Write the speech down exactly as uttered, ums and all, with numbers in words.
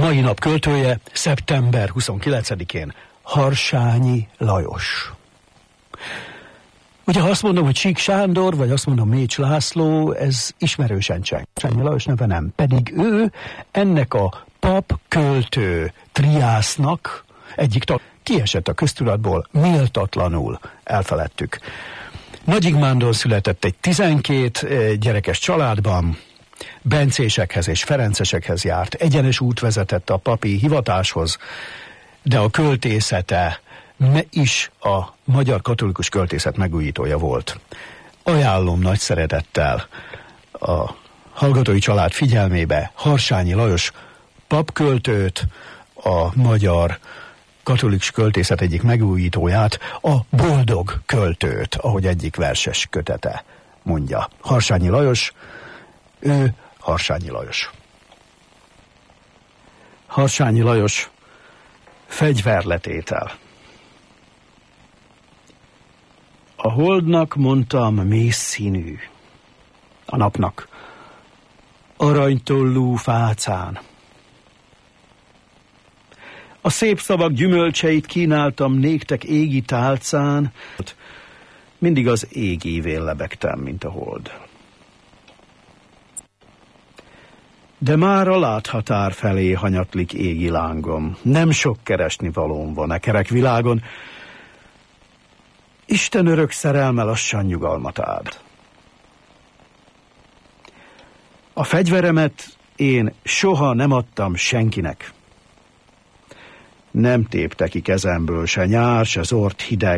mai nap költője szeptember huszonkilencedikén Harsányi Lajos. Ugye ha azt mondom, hogy Csík Sándor, vagy azt mondom Mécs László, ez ismerősen cseng. Harsányi Lajos neve nem. Pedig ő ennek a pap-költő triásznak egyik tag, kiesett a köztudatból, méltatlanul elfeledtük. Nagyigmándon született egy tizenkét gyerekes családban, bencésekhez és ferencesekhez járt, egyenes út vezetett a papi hivatáshoz, de a költészete is a magyar katolikus költészet megújítója volt. Ajánlom nagy szeretettel a hallgatói család figyelmébe Harsányi Lajos papköltőt, a magyar katolikus költészet egyik megújítóját, a boldog költőt, ahogy egyik verses kötete mondja. Harsányi Lajos, ő Harsányi Lajos. Harsányi Lajos, fegyverletétel. A holdnak mondtam mész színű, a napnak aranytollú fácán. A szép szavak gyümölcseit kínáltam néktek égi tálcán, mindig az ég ívén lebegtem, mint a hold. De már a láthatár felé hanyatlik égi lángom, nem sok keresni valóm van e kerek világon, Isten örök szerelme lassan nyugalmat ad. A fegyveremet én soha nem adtam senkinek. Nem tépte ki kezemből se nyár, se zord hideg,